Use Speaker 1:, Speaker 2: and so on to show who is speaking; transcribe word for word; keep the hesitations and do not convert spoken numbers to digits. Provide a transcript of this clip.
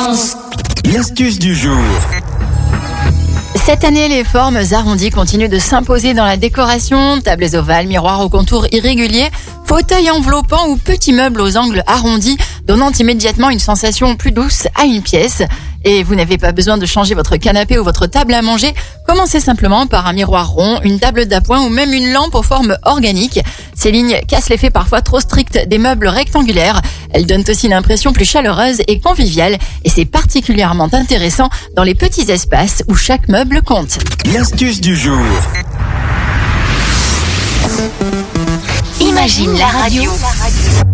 Speaker 1: France.
Speaker 2: L'astuce du jour.
Speaker 3: Cette année, les formes arrondies continuent de s'imposer dans la décoration. Tables ovales, miroirs aux contours irréguliers, fauteuils enveloppants ou petits meubles aux angles arrondis, donnant immédiatement une sensation plus douce à une pièce. Et vous n'avez pas besoin de changer votre canapé ou votre table à manger. Commencez simplement par un miroir rond, une table d'appoint ou même une lampe aux formes organiques. Ces lignes cassent l'effet parfois trop strict des meubles rectangulaires. Elles donnent aussi une impression plus chaleureuse et conviviale. Et c'est particulièrement intéressant dans les petits espaces où chaque meuble compte.
Speaker 2: L'astuce du jour.
Speaker 1: Imagine la radio.